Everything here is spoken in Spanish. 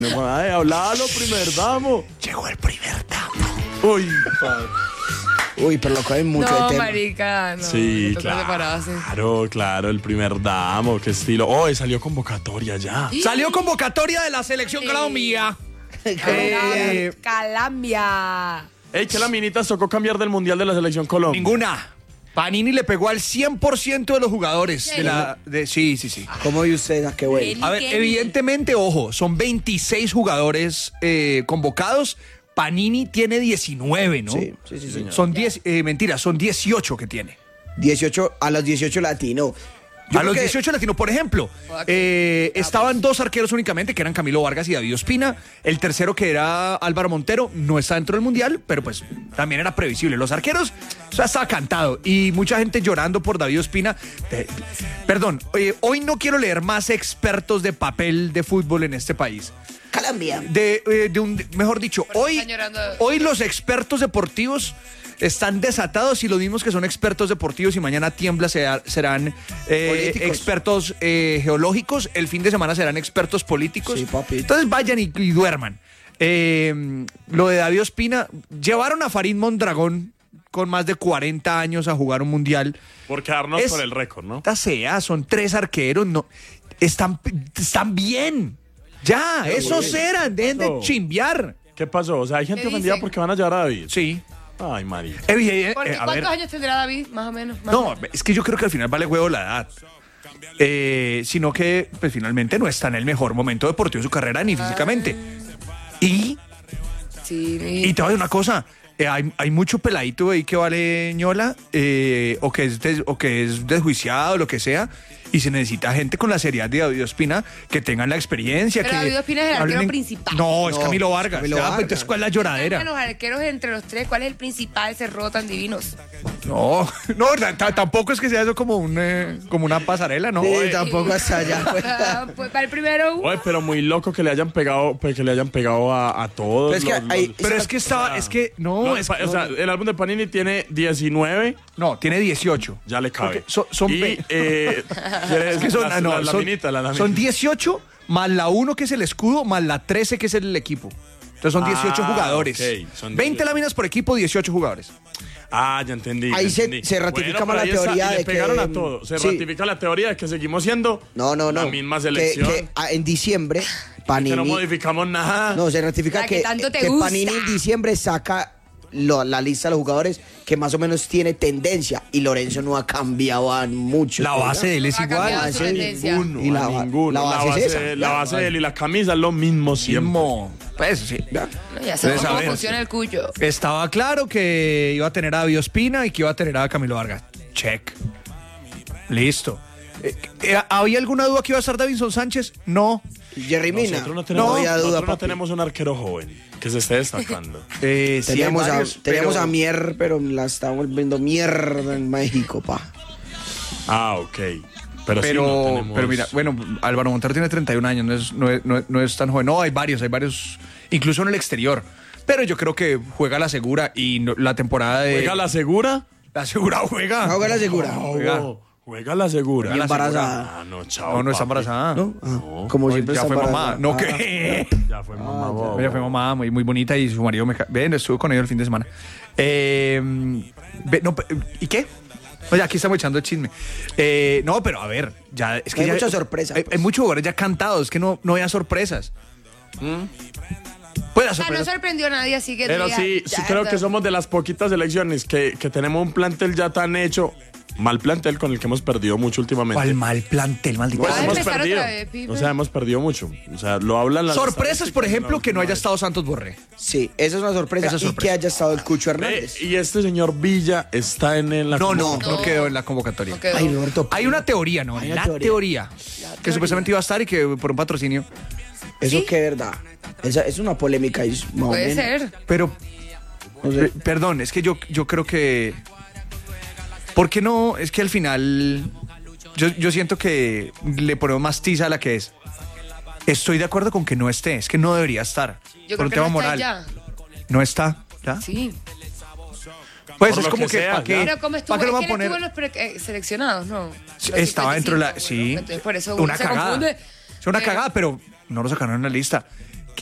Ay, hablalo, primer damo. Llegó el primer damo. Uy, padre. Uy, pero lo cogen mucho de tema. Marica, no. Sí, no claro, el primer damo, qué estilo. Oh, salió convocatoria ya. Salió convocatoria de la selección Colombia. Calambia. Ey, que la minita tocó cambiar del mundial de la selección Colombia. Ninguna. Panini le pegó al 100% de los jugadores. Sí. ¿Cómo ve usted a qué bueno? A ver, evidentemente, ojo, son 26 jugadores convocados. Panini tiene 19, ¿no? Sí. Son 10, son 18 que tiene. 18, a los 18 latino. A los 18 latinos, por ejemplo, estaban dos arqueros únicamente, que eran Camilo Vargas y David Ospina. El tercero, que era Álvaro Montero, no está dentro del Mundial, pero pues también era previsible. Los arqueros, o sea, estaba cantado. Y mucha gente llorando por David Ospina. Perdón, hoy no quiero leer más expertos de papel de fútbol en este país. Colombia. Mejor dicho, hoy los expertos deportivos están desatados y los mismos que son expertos deportivos y mañana tiembla serán expertos geológicos, el fin de semana serán expertos políticos. Sí, papi. Entonces vayan y duerman. Lo de David Ospina, llevaron a Farid Mondragón con más de 40 años a jugar un mundial. Por quedarnos con el récord, ¿no? Son 3 arqueros, no, están bien. Ya, esos eran, dejen de chimbear. ¿Qué pasó? O sea, hay gente ofendida porque van a llevar a David. Sí. Ay, María. ¿Cuántos años tendrá David, más o menos? Es que yo creo que al final vale huevo la edad. Sino que, pues, finalmente no está en el mejor momento deportivo de su carrera, ni físicamente. Y te voy a decir una cosa. Hay mucho peladito ahí que vale ñola, o que es desjuiciado, lo que sea. Y se necesita gente con la seriedad de David Ospina que tengan la experiencia. Pero David Ospina es el arquero principal. No, es Camilo Vargas. Entonces, ¿cuál es la lloradera? Los arqueros entre los 3, ¿cuál es el principal? Se rotan divinos. No, tampoco es que sea eso como una pasarela, ¿no? Sí, tampoco hasta allá. Pues para el primero. Oye, pero muy loco que le hayan pegado, a todos. Pero es que O sea, el álbum de Panini tiene 19. No, tiene 18. Ya le cabe. Son 18 más la 1 que es el escudo, más la 13 que es el equipo. Entonces son 18 jugadores. Okay. 20 láminas por equipo, 18 jugadores. Ah, ya entendí. Ahí se ratifica más la teoría de que... pegaron a todo. Se ratifica la teoría de que seguimos siendo la misma selección. Que en diciembre Panini... Que no modificamos nada. No, se ratifica que Panini en diciembre saca la lista de los jugadores que más o menos tiene tendencia, y Lorenzo no ha cambiado mucho. La base de él es igual. La base de él y la camisa es lo mismo siempre. Pues sí. Ya sabemos cómo funciona el cuyo. Estaba claro que iba a tener a David Ospina y que iba a tener a Camilo Vargas. Check. Listo. ¿Había alguna duda que iba a estar Davinson Sánchez? No. Jerry Mina. Nosotros no tenemos un arquero joven que se esté destacando. Teníamos a Mier, pero la estamos volviendo mierda en México, pa. Ah, ok. Pero mira, bueno, Álvaro Montero tiene 31 años, no es tan joven. No, hay varios, incluso en el exterior. Pero yo creo que juega la segura y la temporada de... ¿Juega la segura? La segura juega. Juega la segura. Juega la segura. Y embarazada. Ah, no, chao. No está embarazada. ¿No? Como siempre ya está fue embarazada. mamá. ¿No qué? Ya fue mamá. Ya fue mamá, muy, muy bonita, y su marido estuvo con ellos el fin de semana. ¿Y qué? Oye, aquí estamos echando el chisme. No, pero a ver, ya es que hay muchas sorpresas. Hay muchos jugadores ya cantados, es que no había sorpresas. Pues no sorprendió a nadie, así que... Pero sí creo que somos de las poquitas selecciones que tenemos un plantel ya tan hecho. Mal plantel con el que hemos perdido mucho últimamente. ¿Cuál mal plantel, maldito? Pues hemos perdido. Hemos perdido mucho. O sea, lo hablan las... Sorpresas, por ejemplo, que no haya estado Santos Borré. Sí, esa es una sorpresa. Y que haya estado el Cucho Hernández. Y este señor Villa está en la convocatoria. No quedó en la convocatoria. Ay, Roberto. Hay una teoría, ¿no? La teoría. Que supuestamente iba a estar y que por un patrocinio. Eso que es verdad. Esa es una polémica. Puede ser. Pero, perdón, es que yo creo que... ¿Por qué no? Es que al final yo siento que le ponemos más tiza a la que es. Estoy de acuerdo con que no esté, es que no debería estar. Yo por un tema moral. Ya. No está, ¿ya? Sí. Pues es como que ¿para qué? Pero como estuvo, ¿para qué le estuvo en los seleccionados, ¿no? Estaba dentro de la... Sí. Entonces por eso una se cagada. confunde. Es una cagada, pero no lo sacaron en la lista.